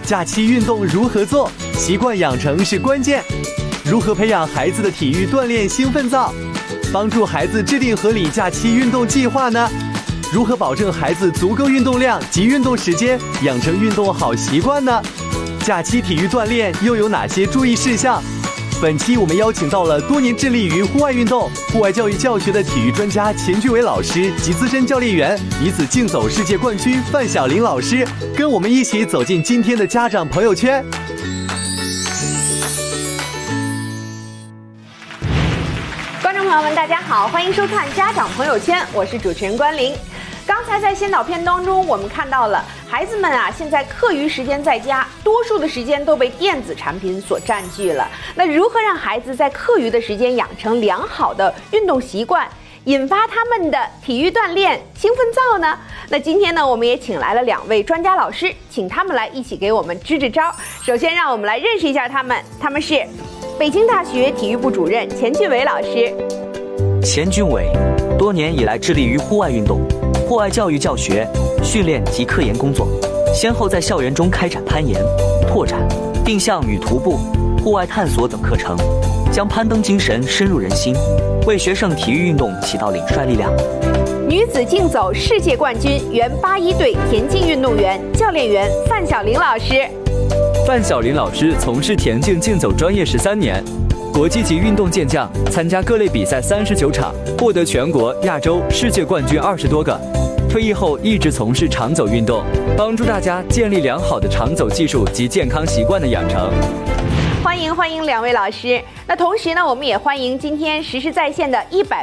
假期运动如何做？习惯养成是关键。如何培养孩子的体育锻炼兴奋灶？帮助孩子制定合理假期运动计划呢？如何保证孩子足够运动量及运动时间，养成运动好习惯呢？假期体育锻炼又有哪些注意事项？本期我们邀请到了多年致力于户外运动、户外教育教学的体育专家钱俊伟老师及资深教练员、女子竞走世界冠军范晓玲老师，跟我们一起走进今天的家长朋友圈。 观众朋友们，大家好，欢迎收看家长朋友圈，我是主持人关玲。刚才在先导片当中，我们看到了孩子们啊，现在课余时间在家，多数的时间都被电子产品所占据了。那如何让孩子在课余的时间养成良好的运动习惯，引发他们的体育锻炼兴奋灶呢？那今天呢，我们也请来了2位专家老师，请他们来一起给我们支支招。首先，让我们来认识一下他们，他们是北京大学体育部主任钱俊伟老师。 钱俊伟多年以来致力于户外运动、户外教育教学、训练及科研工作，先后在校园中开展攀岩、拓展、定向与徒步、户外探索等课程，将攀登精神深入人心，为学生体育运动起到领帅力量。 女子竞走世界冠军原81队田径运动员、教练员范晓玲老师。 范晓玲老师从事田径竞走专业13年，国际级运动健将，参加各类比赛39场，获得全国、亚洲、世界冠军20多个。退役后一直从事长走运动，帮助大家建立良好的长走技术及健康习惯的养成。 欢迎2位老师。那同时呢，我们也欢迎今天实时在线的100